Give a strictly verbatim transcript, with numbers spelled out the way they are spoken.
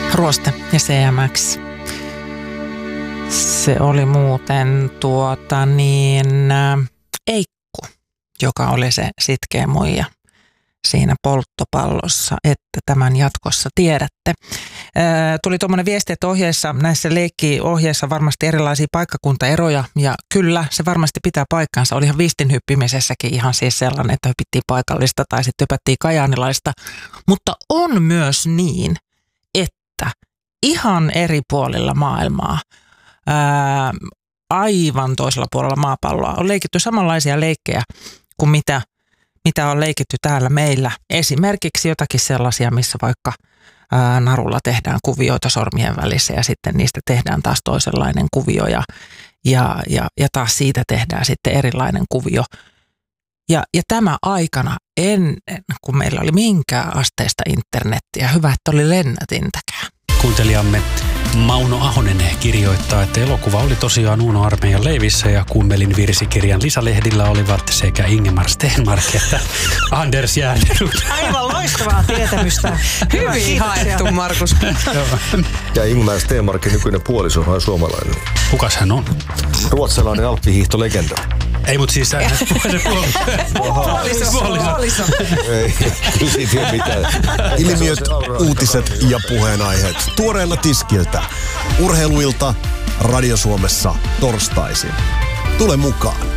Ruoste ja C M X. Se oli muuten tuota niin äh, Eikku, joka oli se sitkeä muija siinä polttopallossa, että tämän jatkossa tiedätte. Ää, tuli tuommoinen viesti, että ohjeissa, näissä leikkiohjeissa varmasti erilaisia paikkakuntaeroja, ja kyllä se varmasti pitää paikkansa. Olihan viistinhyppimisessäkin ihan siis sellainen, että hypittiin paikallista tai sitten hypättiin kajaanilaista, mutta on myös niin, että ihan eri puolilla maailmaa, ää, aivan toisella puolella maapalloa on leikitty samanlaisia leikkejä kuin mitä mitä on leikitty täällä meillä. Esimerkiksi jotakin sellaisia, missä vaikka ää, narulla tehdään kuvioita sormien välissä ja sitten niistä tehdään taas toisenlainen kuvio ja, ja, ja, ja taas siitä tehdään sitten erilainen kuvio. Ja, ja tämä aikana ennen kuin meillä oli minkään asteista internettiä, hyvä, että oli lennätintäkään. Kuuntelijamme Mauno Ahonen kirjoittaa, että elokuva oli tosiaan Uno Armeijan leivissä ja Kummelin virsikirjan lisälehdillä olivat sekä Ingemar Stenmark että Anders Järnerud. Aivan loistavaa tietämystä. Hyvin haettu, Markus. Ja Ingemar Stenmarkin nykyinen puoliso on suomalainen. Kukas hän on? Ruotsalainen alppihiihtolegenda. Ei, mutta siis se Puoliso. Puoliso. Ei, kyllä siitä ei ole mitään. Ilmiöt, uutiset ja puheenaiheet. Tuoreella tiskiltä. Urheiluilta Radio Suomessa torstaisin. Tule mukaan.